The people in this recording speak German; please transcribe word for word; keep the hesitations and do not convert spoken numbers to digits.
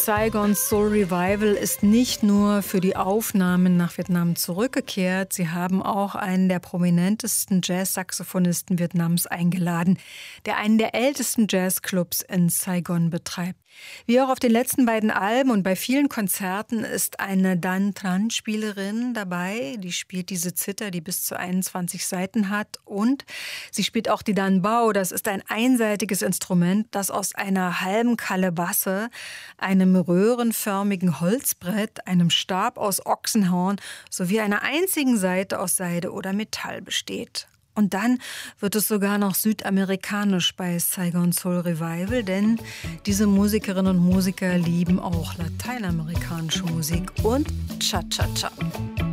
Saigon Soul Revival ist nicht nur für die Aufnahmen nach Vietnam zurückgekehrt, sie haben auch einen der prominentesten Jazz-Saxophonisten Vietnams eingeladen, der einen der ältesten Jazzclubs in Saigon betreibt. Wie auch auf den letzten beiden Alben und bei vielen Konzerten ist eine Dan Tran-Spielerin dabei. Die spielt diese Zither, die bis zu einundzwanzig Saiten hat. Und sie spielt auch die Dan Bao. Das ist ein einseitiges Instrument, das aus einer halben Kalebasse, einem röhrenförmigen Holzbrett, einem Stab aus Ochsenhorn sowie einer einzigen Saite aus Seide oder Metall besteht. Und dann wird es sogar noch südamerikanisch bei Saigon Soul Revival, denn diese Musikerinnen und Musiker lieben auch lateinamerikanische Musik und Cha-Cha-Cha.